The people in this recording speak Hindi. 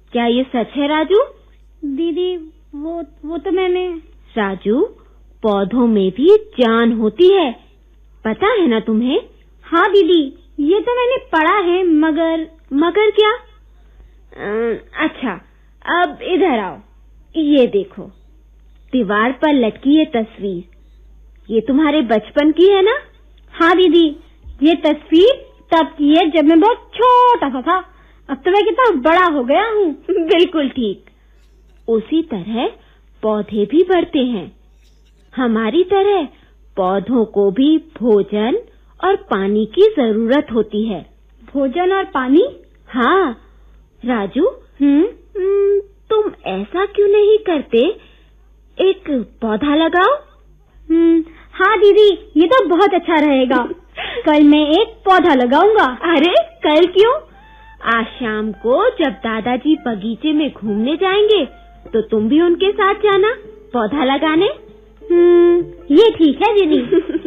क्या ये सच है राजू? दीदी वो तो मैंने। राजू, पौधों में भी जान होती है, पता है ना तुम्हें? हाँ दीदी, ये तो मैंने पढ़ा है, मगर क्या? अच्छा, अब इधर आओ, ये देखो, दीवार पर लटकी ये तस्वीर, ये तुम्हारे बचपन की है ना? हाँ दीदी, ये तस्वीर तब की है जब मैं बहुत छोटा सा था। अब तो मैं कितना बड़ा हो गया हूँ। बिल्कुल ठीक। उसी तरह पौधे भी बढ़ते हैं। हमारी तरह पौधों को भी भोजन और पानी की जरूरत होती है। भोजन और पानी? हाँ राजू, तुम ऐसा क्यों नहीं करते, एक पौधा लगाओ? हाँ दीदी, ये तो बहुत अच्छा रहेगा। कल मैं एक पौधा लगाऊंगा। अरे कल क्यों? आज शाम को जब दादाजी बगीचे में घूमने जाएंगे तो तुम भी उनके साथ जाना पौधा लगाने। ये ठीक है दीदी।